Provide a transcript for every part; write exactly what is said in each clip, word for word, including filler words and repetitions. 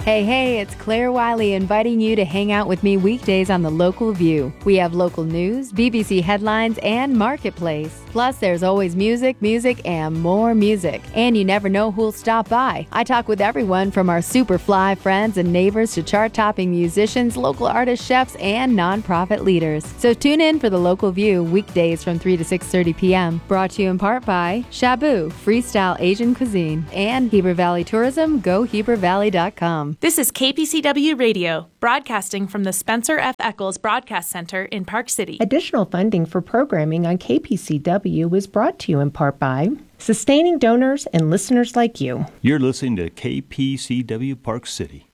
Hey, hey, it's Claire Wiley inviting you to hang out with me weekdays on The Local View. We have local news, B B C headlines, and Marketplace. Plus, there's always music, music, and more music. And you never know who'll stop by. I talk with everyone from our super fly friends and neighbors to chart-topping musicians, local artists, chefs, and nonprofit leaders. So tune in for The Local View weekdays from three to six thirty p.m. Brought to you in part by Shabu, Freestyle Asian Cuisine, and Heber Valley Tourism, go heber valley dot com. This is K P C W Radio, broadcasting from the Spencer F. Eccles Broadcast Center in Park City. Additional funding for programming on K P C W is brought to you in part by sustaining donors and listeners like you. You're listening to K P C W Park City.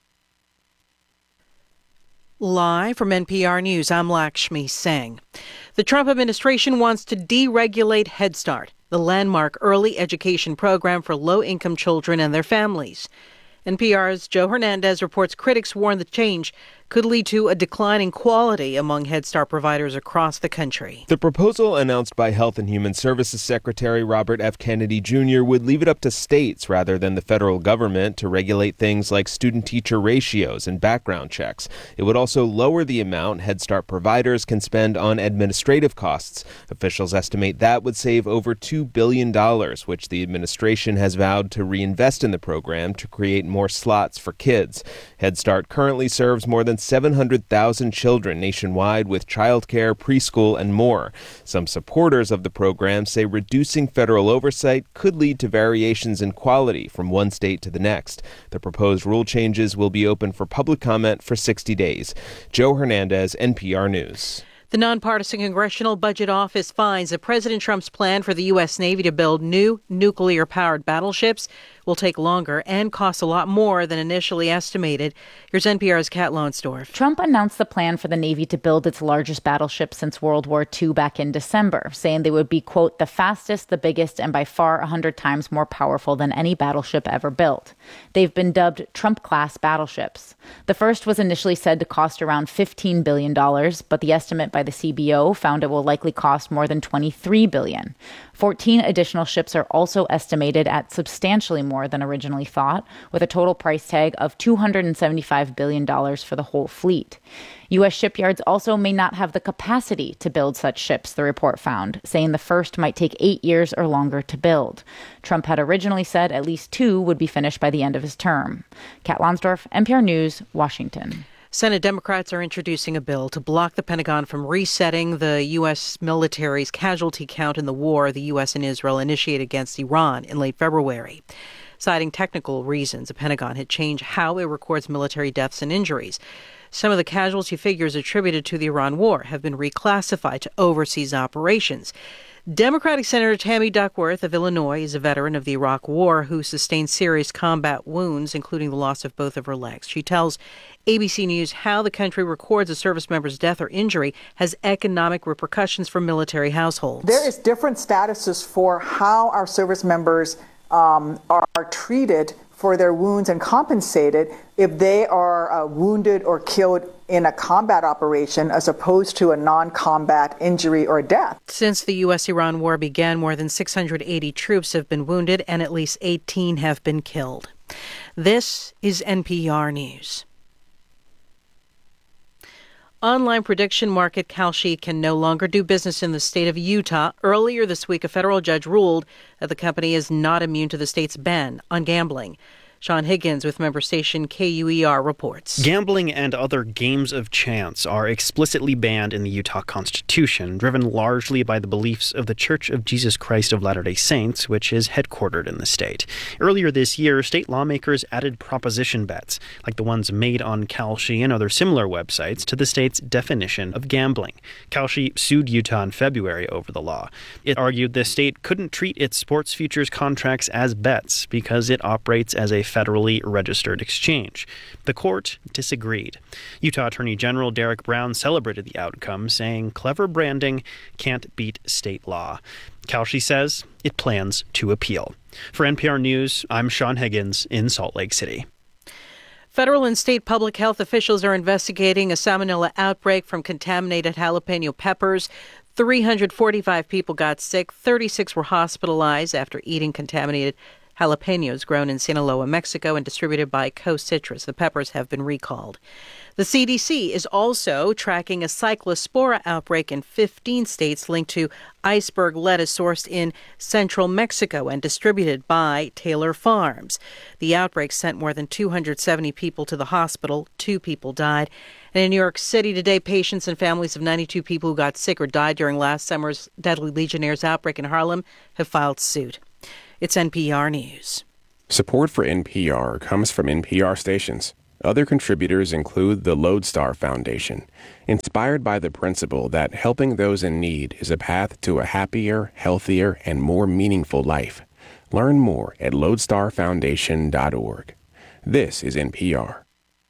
Live from N P R News, I'm Lakshmi Singh. The Trump administration wants to deregulate Head Start, the landmark early education program for low-income children and their families. N P R's Joe Hernandez reports critics warn the change could lead to a decline in quality among Head Start providers across the country. The proposal announced by Health and Human Services Secretary Robert F. Kennedy Junior would leave it up to states rather than the federal government to regulate things like student-teacher ratios and background checks. It would also lower the amount Head Start providers can spend on administrative costs. Officials estimate that would save over two billion dollars, which the administration has vowed to reinvest in the program to create more slots for kids. Head Start currently serves more than seven hundred thousand children nationwide with childcare, preschool, and more. Some supporters of the program say reducing federal oversight could lead to variations in quality from one state to the next. The proposed rule changes will be open for public comment for sixty days. Joe Hernandez, N P R News. The nonpartisan Congressional Budget Office finds that President Trump's plan for the U S. Navy to build new nuclear-powered battleships will take longer and cost a lot more than initially estimated. Here's N P R's Kat Lonsdorf. Trump announced the plan for the Navy to build its largest battleship since World War Two back in December, saying they would be, quote, the fastest, the biggest, and by far one hundred times more powerful than any battleship ever built. They've been dubbed Trump-class battleships. The first was initially said to cost around fifteen billion dollars, but the estimate by the C B O found it will likely cost more than twenty-three billion dollars. fourteen additional ships are also estimated at substantially more than originally thought, with a total price tag of two hundred seventy-five billion dollars for the whole fleet. U S shipyards also may not have the capacity to build such ships, the report found, saying the first might take eight years or longer to build. Trump had originally said at least two would be finished by the end of his term. Kat Lonsdorf, N P R News, Washington. Senate Democrats are introducing a bill to block the Pentagon from resetting the U S military's casualty count in the war the U S and Israel initiated against Iran in late February. Citing technical reasons, the Pentagon had changed how it records military deaths and injuries. Some of the casualty figures attributed to the Iran war have been reclassified to overseas operations. Democratic Senator Tammy Duckworth of Illinois is a veteran of the Iraq War who sustained serious combat wounds, including the loss of both of her legs. She tells A B C News how the country records a service member's death or injury has economic repercussions for military households. There is different statuses for how our service members um, are, are treated for their wounds and compensated if they are uh, wounded or killed in a combat operation as opposed to a non-combat injury or death. Since the U S Iran war began, more than six hundred eighty troops have been wounded and at least eighteen have been killed. This is N P R News. Online prediction market Kalshi can no longer do business in the state of Utah. Earlier this week, a federal judge ruled that the company is not immune to the state's ban on gambling. Sean Higgins with member station K U E R reports. Gambling and other games of chance are explicitly banned in the Utah Constitution, driven largely by the beliefs of the Church of Jesus Christ of Latter-day Saints, which is headquartered in the state. Earlier this year, state lawmakers added proposition bets, like the ones made on Kalshi and other similar websites, to the state's definition of gambling. Kalshi sued Utah in February over the law. It argued the state couldn't treat its sports futures contracts as bets because it operates as a federally registered exchange. The court disagreed. Utah Attorney General Derek Brown celebrated the outcome, saying clever branding can't beat state law. Kalshi says it plans to appeal. For N P R News, I'm Sean Higgins in Salt Lake City. Federal and state public health officials are investigating a salmonella outbreak from contaminated jalapeno peppers. three hundred forty-five people got sick. thirty-six were hospitalized after eating contaminated jalapenos grown in Sinaloa, Mexico, and distributed by Coast Citrus. The peppers have been recalled. The C D C is also tracking a cyclospora outbreak in fifteen states linked to iceberg lettuce sourced in central Mexico and distributed by Taylor Farms. The outbreak sent more than two hundred seventy people to the hospital. Two people died. And in New York City today, patients and families of ninety-two people who got sick or died during last summer's deadly Legionnaires outbreak in Harlem have filed suit. It's N P R News. Support for N P R comes from N P R stations. Other contributors include the Lodestar Foundation, inspired by the principle that helping those in need is a path to a happier, healthier, and more meaningful life. Learn more at lodestar foundation dot org. This is N P R.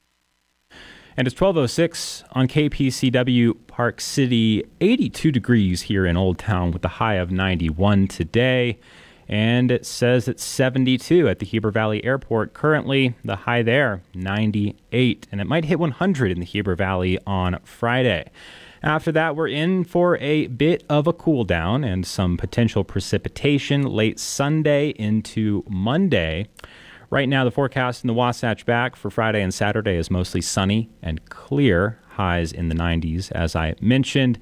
And it's twelve oh six on K P C W Park City, eighty-two degrees here in Old Town with a high of ninety-one today. And it says it's seventy-two at the Heber Valley Airport. Currently, the high there, ninety-eight. And it might hit one hundred in the Heber Valley on Friday. After that, we're in for a bit of a cool down and some potential precipitation late Sunday into Monday. Right now, the forecast in the Wasatch Back for Friday and Saturday is mostly sunny and clear. Highs in the nineties, as I mentioned.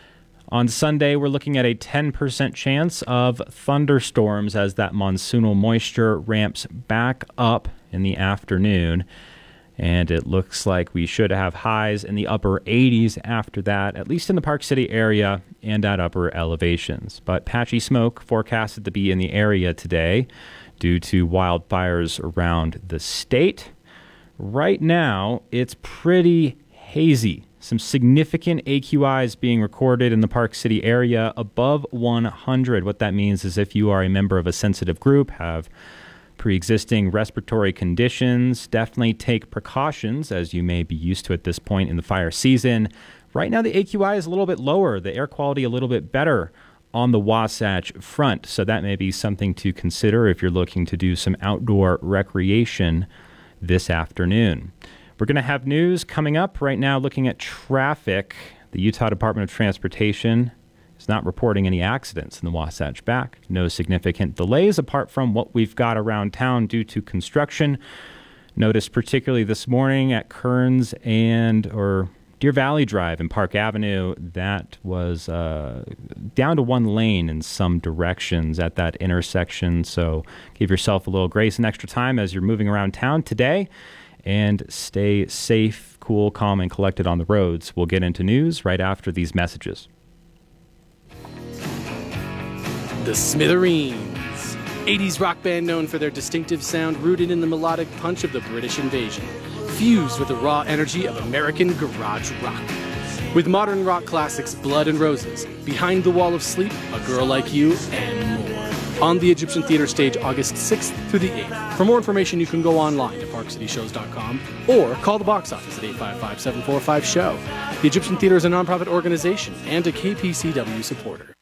On Sunday, we're looking at a ten percent chance of thunderstorms as that monsoonal moisture ramps back up in the afternoon. And it looks like we should have highs in the upper eighties after that, at least in the Park City area and at upper elevations. But patchy smoke forecasted to be in the area today due to wildfires around the state. Right now, it's pretty hazy. Some significant A Q Is being recorded in the Park City area above one hundred. What that means is if you are a member of a sensitive group, have pre-existing respiratory conditions, definitely take precautions as you may be used to at this point in the fire season. Right now, the A Q I is a little bit lower, the air quality a little bit better on the Wasatch front. So that may be something to consider if you're looking to do some outdoor recreation this afternoon. We're going to have news coming up right now looking at traffic. The Utah Department of Transportation is not reporting any accidents in the Wasatch Back. No significant delays apart from what we've got around town due to construction. Noticed particularly this morning at Kearns and or Deer Valley Drive and Park Avenue, that was uh, down to one lane in some directions at that intersection. So give yourself a little grace and extra time as you're moving around town today. And stay safe, cool, calm, and collected on the roads. We'll get into news right after these messages. The Smithereens, eighties rock band known for their distinctive sound rooted in the melodic punch of the British invasion, fused with the raw energy of American garage rock. With modern rock classics Blood and Roses, Behind the Wall of Sleep, A Girl Like You, and more. On the Egyptian Theater stage August sixth through the eighth. For more information, you can go online to park city shows dot com or call the box office at eight five five, seven four five, S H O W. The Egyptian Theater is a nonprofit organization and a K P C W supporter.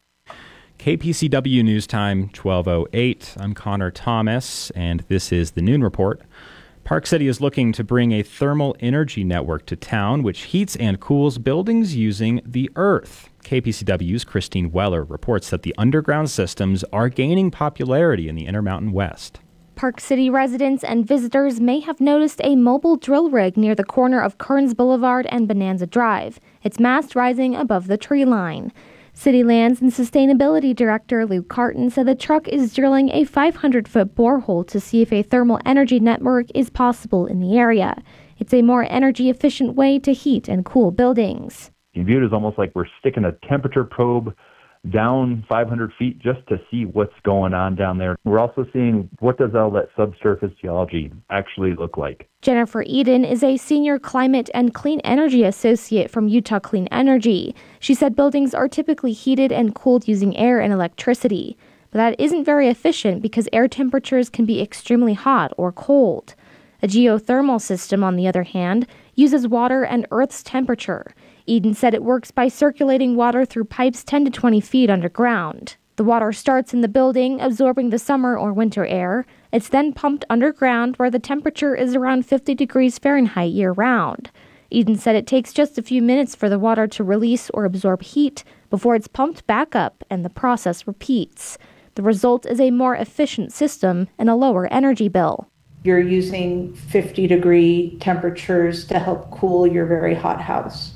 K P C W News Time, twelve oh eight. I'm Connor Thomas, and this is the Noon Report. Park City is looking to bring a thermal energy network to town, which heats and cools buildings using the earth. K P C W's Christine Weller reports that the underground systems are gaining popularity in the Intermountain West. Park City residents and visitors may have noticed a mobile drill rig near the corner of Kearns Boulevard and Bonanza Drive, its mast rising above the tree line. City Lands and Sustainability Director Luke Carton said the truck is drilling a five hundred foot borehole to see if a thermal energy network is possible in the area. It's a more energy-efficient way to heat and cool buildings. You view it as almost like we're sticking a temperature probe down five hundred feet just to see what's going on down there. We're also seeing what does all that subsurface geology actually look like. Jennifer Eden is a senior climate and clean energy associate from Utah Clean Energy. She said buildings are typically heated and cooled using air and electricity, but that isn't very efficient because air temperatures can be extremely hot or cold. A geothermal system, on the other hand, uses water and Earth's temperature. Eden said it works by circulating water through pipes ten to twenty feet underground. The water starts in the building, absorbing the summer or winter air. It's then pumped underground where the temperature is around fifty degrees Fahrenheit year-round. Eden said it takes just a few minutes for the water to release or absorb heat before it's pumped back up and the process repeats. The result is a more efficient system and a lower energy bill. You're using fifty degree temperatures to help cool your very hot house.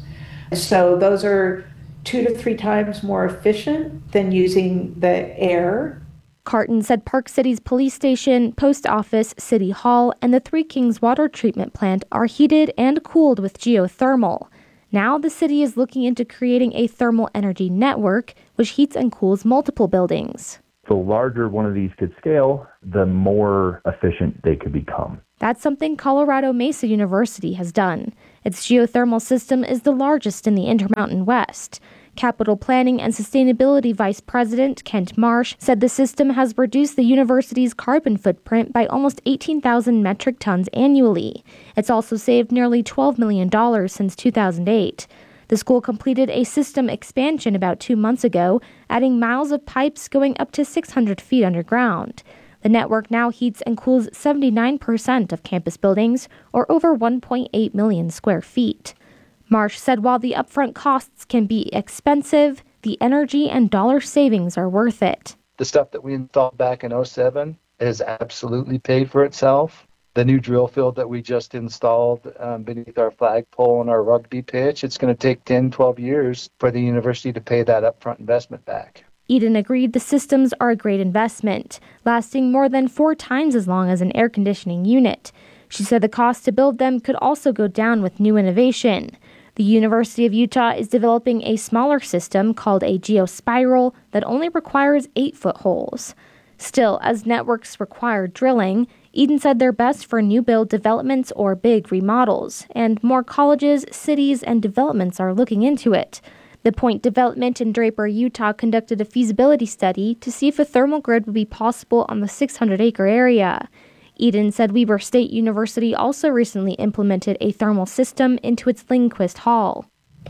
So those are two to three times more efficient than using the air. Carton said Park City's police station, post office, city hall, and the Three Kings water treatment plant are heated and cooled with geothermal. Now the city is looking into creating a thermal energy network, which heats and cools multiple buildings. The larger one of these could scale, the more efficient they could become. That's something Colorado Mesa University has done. Its geothermal system is the largest in the Intermountain West. Capital Planning and Sustainability Vice President Kent Marsh said the system has reduced the university's carbon footprint by almost eighteen thousand metric tons annually. It's also saved nearly twelve million dollars since two thousand eight. The school completed a system expansion about two months ago, adding miles of pipes going up to six hundred feet underground. The network now heats and cools seventy-nine percent of campus buildings, or over one point eight million square feet. Marsh said while the upfront costs can be expensive, the energy and dollar savings are worth it. The stuff that we installed back in oh seven has absolutely paid for itself. The new drill field that we just installed um, beneath our flagpole and our rugby pitch, it's going to take ten, twelve years for the university to pay that upfront investment back. Eden agreed the systems are a great investment, lasting more than four times as long as an air conditioning unit. She said the cost to build them could also go down with new innovation. The University of Utah is developing a smaller system called a geospiral that only requires eight-foot holes. Still, as networks require drilling, Eden said they're best for new build developments or big remodels, and more colleges, cities, and developments are looking into it. The Point Development in Draper, Utah conducted a feasibility study to see if a thermal grid would be possible on the six hundred acre area. Eden said Weber State University also recently implemented a thermal system into its Lindquist Hall.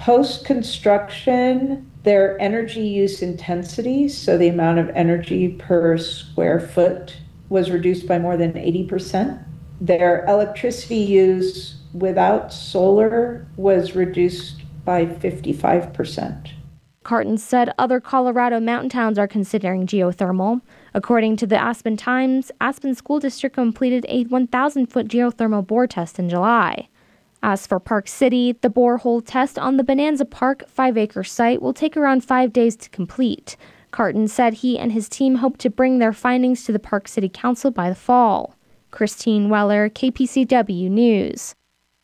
Post-construction, their energy use intensity, so the amount of energy per square foot, was reduced by more than eighty percent. Their electricity use without solar was reduced by fifty-five percent. Carton said other Colorado mountain towns are considering geothermal. According to the Aspen Times, Aspen School District completed a one thousand foot geothermal bore test in July. As for Park City, the borehole test on the Bonanza Park five acre site will take around five days to complete. Carton said he and his team hope to bring their findings to the Park City Council by the fall. Christine Weller, K P C W News.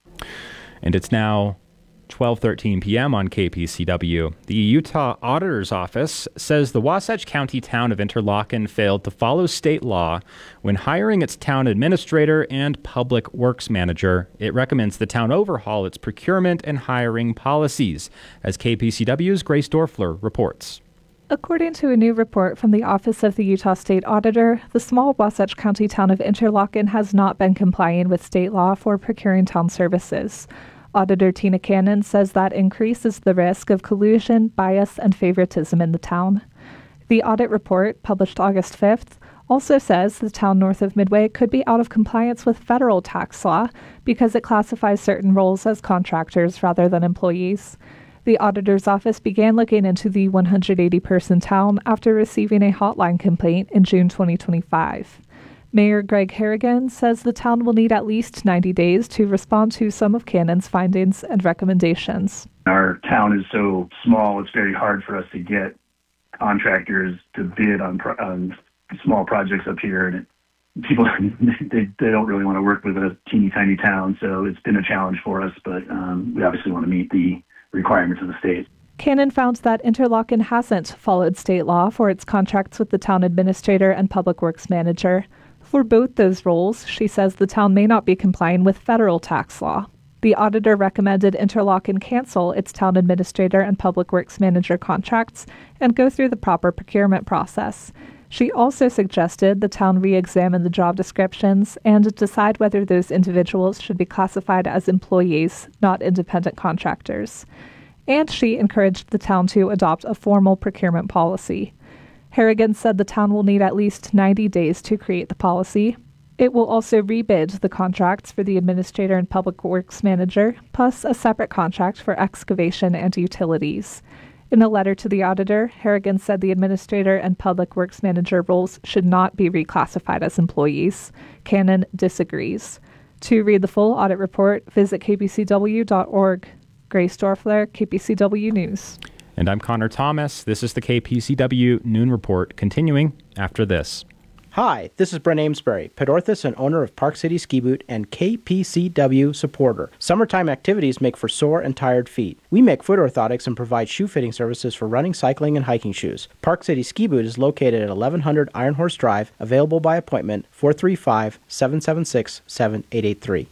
And it's now twelve thirteen p.m. on K P C W. The Utah Auditor's Office says the Wasatch County town of Interlochen failed to follow state law when hiring its town administrator and public works manager. It recommends the town overhaul its procurement and hiring policies, as K P C W's Grace Dorfler reports. According to a new report from the Office of the Utah State Auditor, the small Wasatch County town of Interlochen has not been complying with state law for procuring town services. Auditor Tina Cannon says that increases the risk of collusion, bias, and favoritism in the town. The audit report, published August fifth, also says the town north of Midway could be out of compliance with federal tax law because it classifies certain roles as contractors rather than employees. The auditor's office began looking into the one hundred eighty person town after receiving a hotline complaint in June twenty twenty-five. Mayor Greg Harrigan says the town will need at least ninety days to respond to some of Cannon's findings and recommendations. Our town is so small, it's very hard for us to get contractors to bid on, pro- on small projects up here. And it, people, they, they don't really want to work with a teeny tiny town, so it's been a challenge for us, but um, we obviously want to meet the requirements of the state. Cannon found that Interlochen hasn't followed state law for its contracts with the town administrator and public works manager. For both those roles, she says the town may not be complying with federal tax law. The auditor recommended Interlochen cancel its town administrator and public works manager contracts and go through the proper procurement process. She also suggested the town re-examine the job descriptions and decide whether those individuals should be classified as employees, not independent contractors. And she encouraged the town to adopt a formal procurement policy. Harrigan said the town will need at least ninety days to create the policy. It will also rebid the contracts for the administrator and public works manager, plus a separate contract for excavation and utilities. In a letter to the auditor, Harrigan said the administrator and public works manager roles should not be reclassified as employees. Cannon disagrees. To read the full audit report, visit k b c w dot org. Grace Dorfler, K P C W News. And I'm Connor Thomas. This is the K P C W Noon Report, continuing after this. Hi, this is Brent Amesbury, pet orthopedist and owner of Park City Ski Boot and K P C W supporter. Summertime activities make for sore and tired feet. We make foot orthotics and provide shoe fitting services for running, cycling, and hiking shoes. Park City Ski Boot is located at eleven hundred Iron Horse Drive, available by appointment, four three five, seven seven six, seven eight eight three.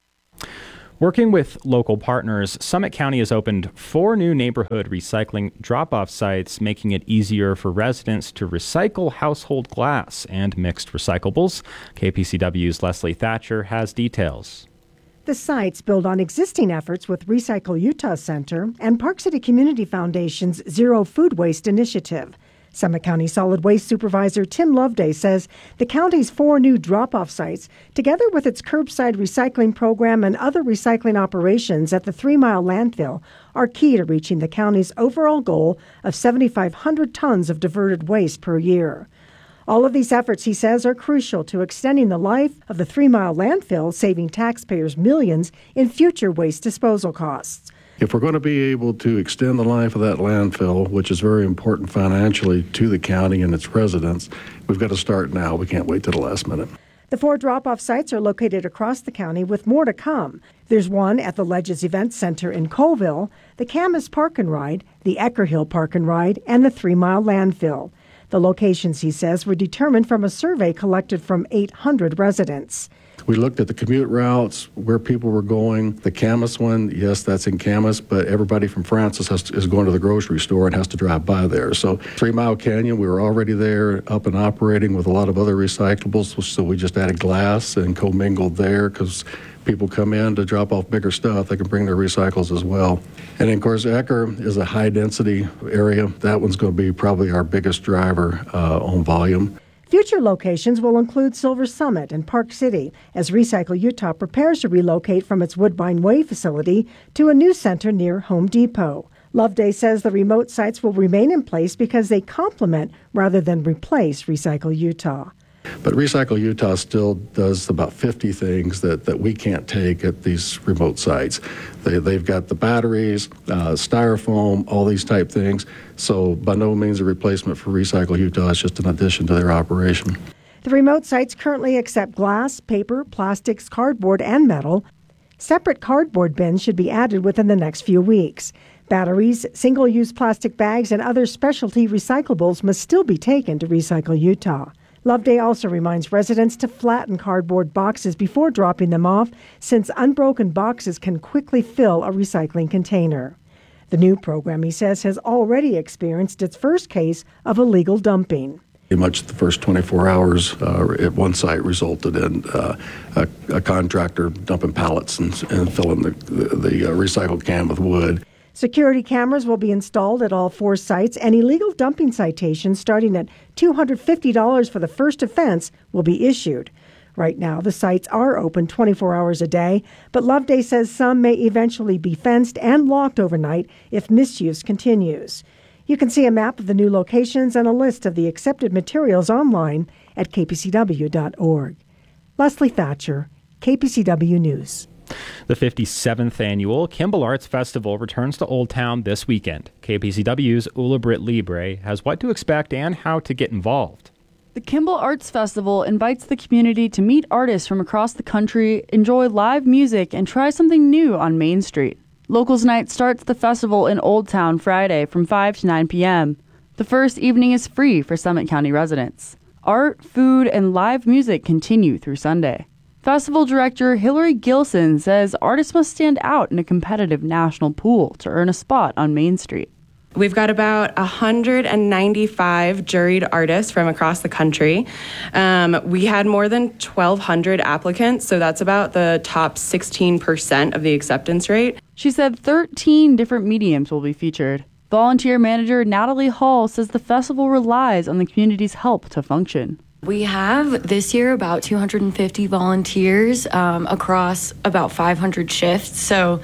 Working with local partners, Summit County has opened four new neighborhood recycling drop-off sites, making it easier for residents to recycle household glass and mixed recyclables. K P C W's Leslie Thatcher has details. The sites build on existing efforts with Recycle Utah Center and Park City Community Foundation's Zero Food Waste Initiative. Summit County Solid Waste Supervisor Tim Loveday says the county's four new drop-off sites, together with its curbside recycling program and other recycling operations at the Three Mile landfill, are key to reaching the county's overall goal of seven thousand five hundred tons of diverted waste per year. All of these efforts, he says, are crucial to extending the life of the Three Mile landfill, saving taxpayers millions in future waste disposal costs. If we're going to be able to extend the life of that landfill, which is very important financially to the county and its residents, we've got to start now. We can't wait till the last minute. The four drop-off sites are located across the county with more to come. There's one at the Ledges Event Center in Colville, the Camas Park and Ride, the Ecker Hill Park and Ride, and the Three Mile landfill. The locations, he says, were determined from a survey collected from eight hundred residents. We looked at the commute routes, where people were going. The Camas one, yes, that's in Camas, but everybody from Francis has to, is going to the grocery store and has to drive by there. So Three Mile Canyon, we were already there, up and operating with a lot of other recyclables, so we just added glass and commingled there because people come in to drop off bigger stuff. They can bring their recycles as well. And of course, Ecker is a high-density area. That one's going to be probably our biggest driver uh, on volume. Future locations will include Silver Summit and Park City as Recycle Utah prepares to relocate from its Woodbine Way facility to a new center near Home Depot. Loveday says the remote sites will remain in place because they complement rather than replace Recycle Utah. But Recycle Utah still does about fifty things that, that we can't take at these remote sites. They, they've got the batteries, uh, styrofoam, all these type things. So by no means a replacement for Recycle Utah. It's just an addition to their operation. The remote sites currently accept glass, paper, plastics, cardboard, and metal. Separate cardboard bins should be added within the next few weeks. Batteries, single-use plastic bags, and other specialty recyclables must still be taken to Recycle Utah. Loveday also reminds residents to flatten cardboard boxes before dropping them off, since unbroken boxes can quickly fill a recycling container. The new program, he says, has already experienced its first case of illegal dumping. Pretty much the first twenty-four hours uh, at one site resulted in uh, a, a contractor dumping pallets and, and filling the, the, the uh, recycled can with wood. Security cameras will be installed at all four sites, and illegal dumping citations starting at two hundred fifty dollars for the first offense will be issued. Right now, the sites are open twenty-four hours a day, but Loveday says some may eventually be fenced and locked overnight if misuse continues. You can see a map of the new locations and a list of the accepted materials online at k p c w dot org. Leslie Thatcher, K P C W News. The fifty-seventh annual Kimball Arts Festival returns to Old Town this weekend. K P C W's Ula Britt Libre has what to expect and how to get involved. The Kimball Arts Festival invites the community to meet artists from across the country, enjoy live music, and try something new on Main Street. Locals Night starts the festival in Old Town Friday from five to nine p.m. The first evening is free for Summit County residents. Art, food, and live music continue through Sunday. Festival director Hillary Gilson says artists must stand out in a competitive national pool to earn a spot on Main Street. We've got about one hundred ninety-five juried artists from across the country. Um, we had more than twelve hundred applicants, so that's about the top sixteen percent of the acceptance rate. She said thirteen different mediums will be featured. Volunteer manager Natalie Hall says the festival relies on the community's help to function. We have this year about two hundred fifty volunteers um, across about five hundred shifts. So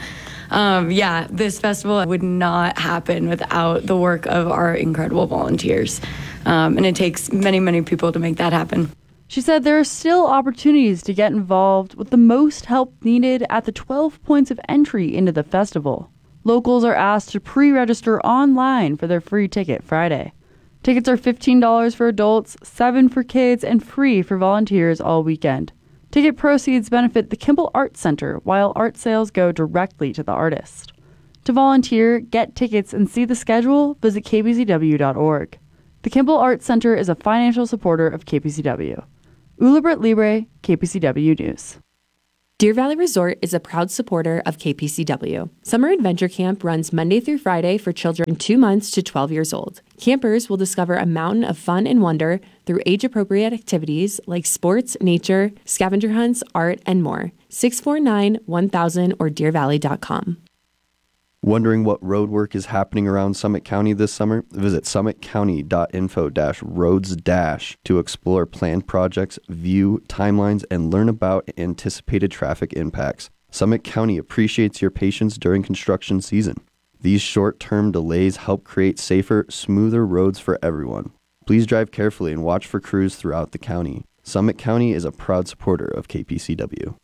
Um, yeah, this festival would not happen without the work of our incredible volunteers. Um, and it takes many, many people to make that happen. She said there are still opportunities to get involved with the most help needed at the twelve points of entry into the festival. Locals are asked to pre-register online for their free ticket Friday. Tickets are fifteen dollars for adults, seven dollars for kids, and free for volunteers all weekend. Ticket proceeds benefit the Kimball Arts Center, while art sales go directly to the artist. To volunteer, get tickets, and see the schedule, visit k b c w dot org. The Kimball Arts Center is a financial supporter of K P C W. Ula Britt Libre, K P C W News. Deer Valley Resort is a proud supporter of K P C W. Summer Adventure Camp runs Monday through Friday for children two months to twelve years old. Campers will discover a mountain of fun and wonder through age-appropriate activities like sports, nature, scavenger hunts, art, and more. six four nine, one thousand or deer valley dot com. Wondering what road work is happening around Summit County this summer? Visit summit county dot info dash roads dash to explore planned projects, view timelines, and learn about anticipated traffic impacts. Summit County appreciates your patience during construction season. These short-term delays help create safer, smoother roads for everyone. Please drive carefully and watch for crews throughout the county. Summit County is a proud supporter of K P C W.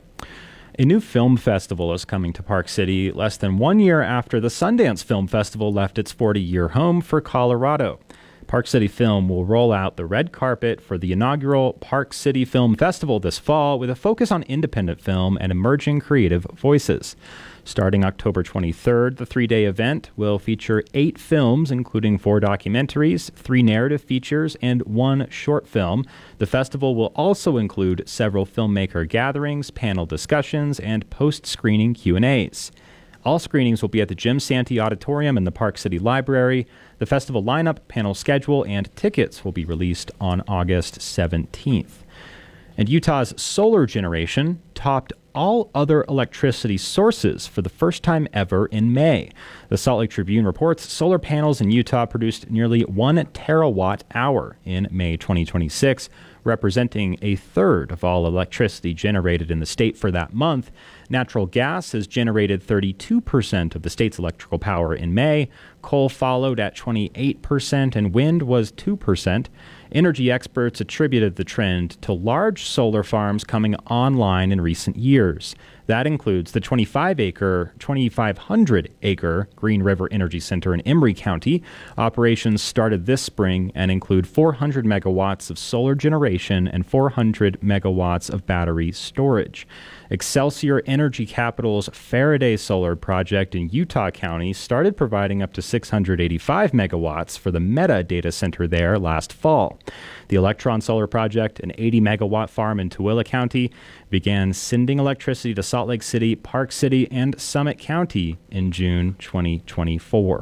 A new film festival is coming to Park City less than one year after the Sundance Film Festival left its forty-year home for Colorado. Park City Film will roll out the red carpet for the inaugural Park City Film Festival this fall with a focus on independent film and emerging creative voices. Starting October twenty-third, the three-day event will feature eight films, including four documentaries, three narrative features, and one short film. The festival will also include several filmmaker gatherings, panel discussions, and post-screening Q and A's. All screenings will be at the Jim Santee Auditorium in the Park City Library. The festival lineup, panel schedule, and tickets will be released on August seventeenth. And Utah's solar generation topped all other electricity sources for the first time ever in May. The Salt Lake Tribune reports solar panels in Utah produced nearly one terawatt hour in May twenty twenty-six, representing a third of all electricity generated in the state for that month. Natural gas has generated thirty-two percent of the state's electrical power in May. Coal followed at twenty-eight percent, and wind was two percent. Energy experts attributed the trend to large solar farms coming online in recent years. That includes the twenty-five acre, twenty-five hundred acre Green River Energy Center in Emery County. Operations started this spring and include four hundred megawatts of solar generation and four hundred megawatts of battery storage. Excelsior Energy Capital's Faraday Solar project in Utah County started providing up to six hundred eighty-five megawatts for the Meta data center there last fall. The Electron Solar project, an eighty megawatt farm in Tooele County, began sending electricity to Salt Lake City, Park City, and Summit County in June twenty twenty-four.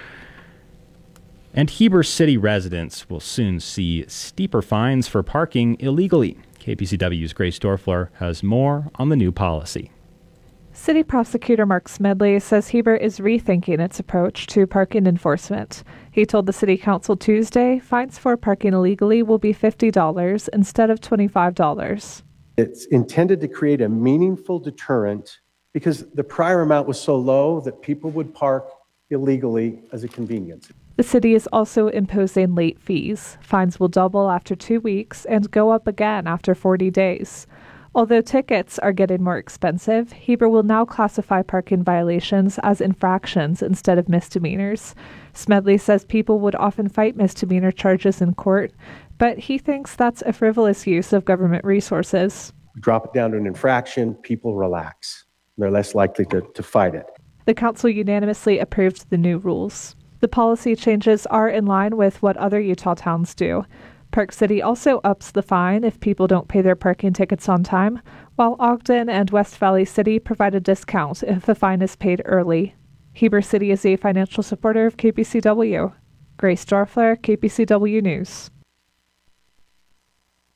And Heber City residents will soon see steeper fines for parking illegally. K P C W's Grace Dorfler has more on the new policy. City Prosecutor Mark Smedley says Heber is rethinking its approach to parking enforcement. He told the City Council Tuesday fines for parking illegally will be fifty dollars instead of twenty-five dollars. It's intended to create a meaningful deterrent because the prior amount was so low that people would park illegally as a convenience. The city is also imposing late fees. Fines will double after two weeks and go up again after forty days. Although tickets are getting more expensive, Heber will now classify parking violations as infractions instead of misdemeanors. Smedley says people would often fight misdemeanor charges in court, but he thinks that's a frivolous use of government resources. Drop it down to an infraction, people relax. They're less likely to, to fight it. The council unanimously approved the new rules. The policy changes are in line with what other Utah towns do. Park City also ups the fine if people don't pay their parking tickets on time, while Ogden and West Valley City provide a discount if a fine is paid early. Heber City is a financial supporter of K P C W. Grace Dorfler, K P C W News.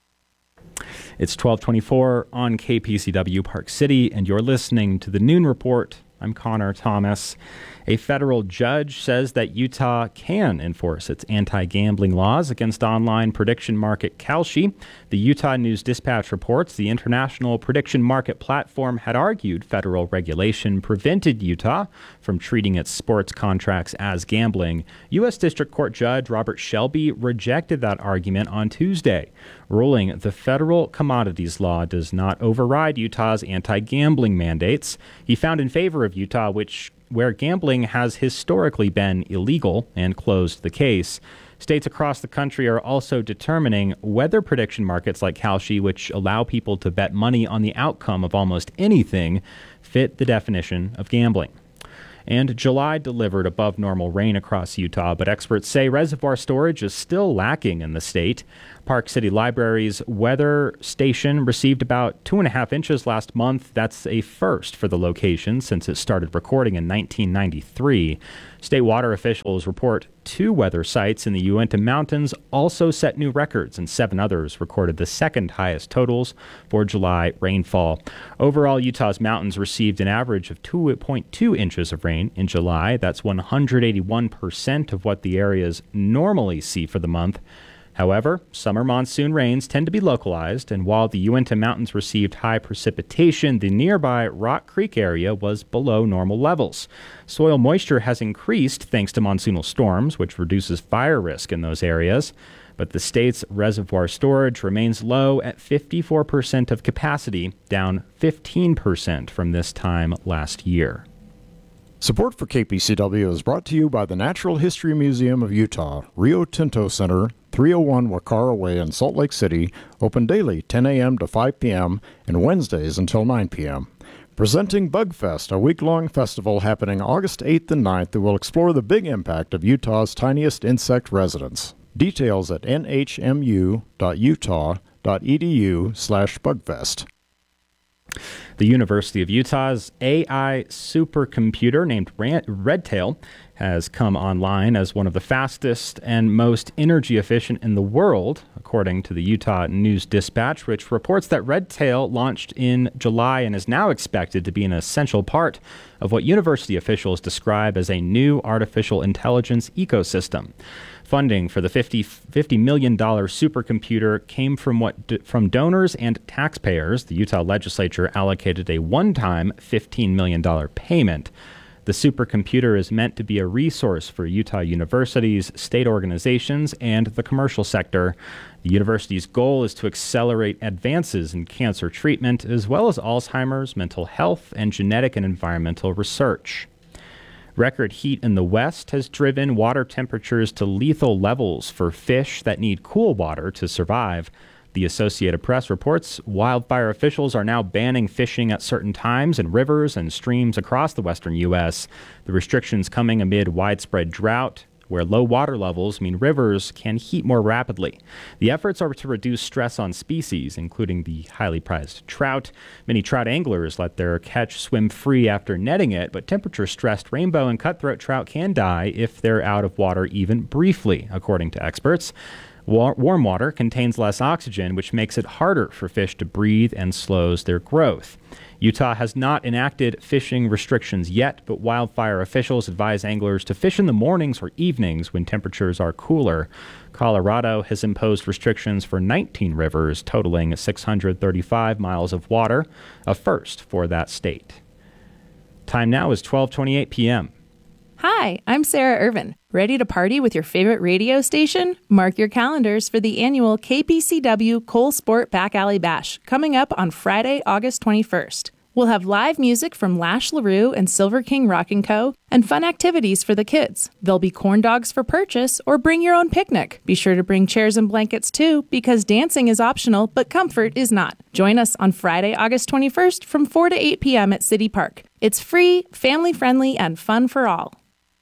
It's twelve twenty-four on K P C W Park City, and you're listening to the Noon Report. I'm Connor Thomas. A federal judge says that Utah can enforce its anti-gambling laws against online prediction market Kalshi. The Utah News Dispatch reports the international prediction market platform had argued federal regulation prevented Utah from treating its sports contracts as gambling. U S District Court Judge Robert Shelby rejected that argument on Tuesday, ruling the federal commodities law does not override Utah's anti-gambling mandates. He found in favor of Utah, which where gambling has historically been illegal, and closed the case. States across the country are also determining whether prediction markets like Kalshi, which allow people to bet money on the outcome of almost anything, fit the definition of gambling. And July delivered above normal rain across Utah, but experts say reservoir storage is still lacking in the state. Park City Library's weather station received about two and a half inches last month. That's a first for the location since it started recording in nineteen ninety-three. State water officials report two weather sites in the Uinta Mountains also set new records, and seven others recorded the second highest totals for July rainfall. Overall, Utah's mountains received an average of two point two inches of rain in July. That's one hundred eighty-one percent of what the areas normally see for the month. However, summer monsoon rains tend to be localized, and while the Uinta Mountains received high precipitation, the nearby Rock Creek area was below normal levels. Soil moisture has increased thanks to monsoonal storms, which reduces fire risk in those areas, but the state's reservoir storage remains low at fifty-four percent of capacity, down fifteen percent from this time last year. Support for K P C W is brought to you by the Natural History Museum of Utah, Rio Tinto Center, three oh one Wacara Way in Salt Lake City, open daily ten a.m. to five p.m. and Wednesdays until nine p.m. Presenting Bugfest, a week-long festival happening August eighth and ninth that will explore the big impact of Utah's tiniest insect residents. Details at n h m u dot utah dot e d u slash bugfest. The University of Utah's A I supercomputer named Redtail has come online as one of the fastest and most energy efficient in the world, according to the Utah News Dispatch, which reports that Redtail launched in July and is now expected to be an essential part of what university officials describe as a new artificial intelligence ecosystem. Funding for the fifty million dollars supercomputer came from what from donors and taxpayers. The Utah legislature allocated a one-time fifteen million dollars payment. The supercomputer is meant to be a resource for Utah universities, state organizations, and the commercial sector. The university's goal is to accelerate advances in cancer treatment, as well as Alzheimer's, mental health, and genetic and environmental research. Record heat in the west has driven water temperatures to lethal levels for fish that need cool water to survive. The Associated Press reports wildfire officials are now banning fishing at certain times in rivers and streams across the western U S. The restrictions coming amid widespread drought, where low water levels mean rivers can heat more rapidly. The efforts are to reduce stress on species, including the highly prized trout. Many trout anglers let their catch swim free after netting it, but temperature-stressed rainbow and cutthroat trout can die if they're out of water even briefly, according to experts. Warm water contains less oxygen, which makes it harder for fish to breathe and slows their growth. Utah has not enacted fishing restrictions yet, but wildfire officials advise anglers to fish in the mornings or evenings when temperatures are cooler. Colorado has imposed restrictions for nineteen rivers, totaling six hundred thirty-five miles of water, a first for that state. Time now is twelve twenty-eight p.m. Hi, I'm Sarah Irvin. Ready to party with your favorite radio station? Mark your calendars for the annual K P C W Cole Sport Back Alley Bash coming up on Friday, August twenty-first. We'll have live music from Lash LaRue and Silver King Rock and Co. and fun activities for the kids. There'll be corn dogs for purchase or bring your own picnic. Be sure to bring chairs and blankets too, because dancing is optional, but comfort is not. Join us on Friday, August twenty-first from four to eight p.m. at City Park. It's free, family-friendly, and fun for all.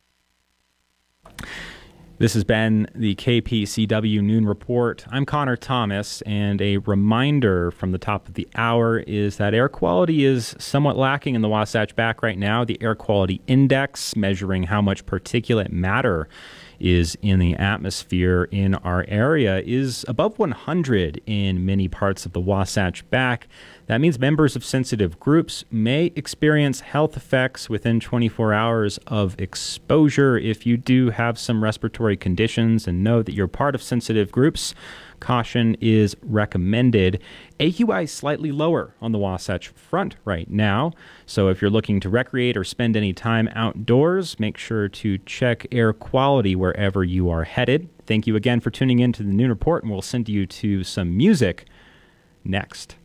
This has been the K P C W Noon Report. I'm Connor Thomas, and a reminder from the top of the hour is that air quality is somewhat lacking in the Wasatch Back right now. The Air Quality Index, measuring how much particulate matter is in the atmosphere in our area, is above one hundred in many parts of the Wasatch Back. That means members of sensitive groups may experience health effects within twenty-four hours of exposure. If you do have some respiratory conditions and know that you're part of sensitive groups, caution is recommended. A Q I is slightly lower on the Wasatch Front right now, so if you're looking to recreate or spend any time outdoors, make sure to check air quality wherever you are headed. Thank you again for tuning in to the Noon Report, and we'll send you to some music next.